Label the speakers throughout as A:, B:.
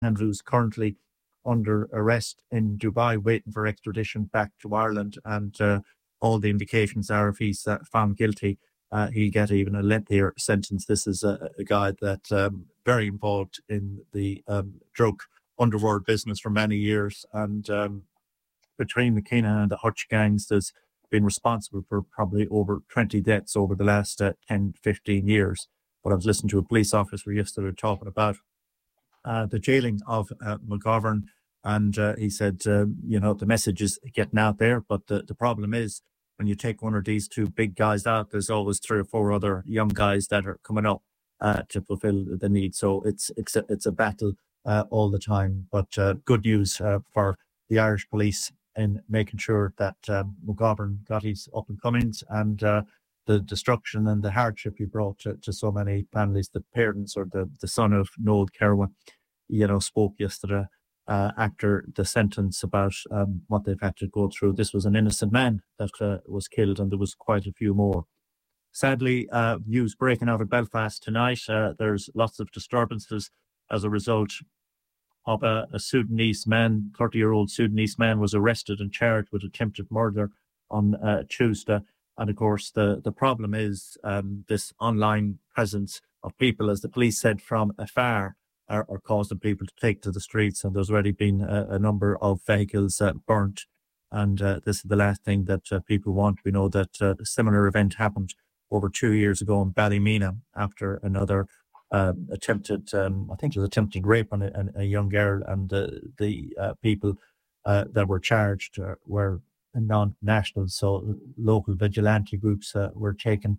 A: and who's currently under arrest in Dubai, waiting for extradition back to Ireland. And all the indications are if he's found guilty, he'll get even a lengthier sentence. This is a guy that very involved in the drug underworld business for many years. And between the Keenan and the Hutch gangs, there's been responsible for probably over 20 deaths over the last 10, 15 years. But I was listening to a police officer yesterday talking about the jailing of McGovern, and he said, the message is getting out there, but the problem is when you take one of these two big guys out, there's always 3 or 4 other young guys that are coming up to fulfill the need. So it's a battle all the time. But good news for the Irish police in making sure that McGovern got his up and comings, and the destruction and the hardship he brought to so many families. The parents, or the son of Noel Kerwin, spoke yesterday after the sentence about what they've had to go through. This was an innocent man that was killed, and there was quite a few more. Sadly, news breaking out of Belfast tonight. There's lots of disturbances as a result of a Sudanese man. 30-year-old Sudanese man was arrested and charged with attempted murder on Tuesday. And of course, the problem is this online presence of people, as the police said, from afar, are causing people to take to the streets. And there's already been a number of vehicles burnt. And this is the last thing that people want. We know that a similar event happened over 2 years ago in Ballymena after another attempted rape on a young girl. And the people that were charged were non-national, so local vigilante groups were taking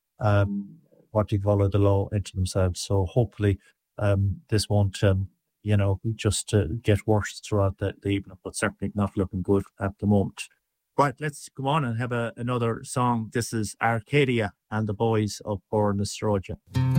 A: the law into themselves. So hopefully this won't just get worse throughout the evening, but certainly not looking good at the moment. Right, let's go on and have another song. This is Arcadia and the Boys of Born Nostalgia.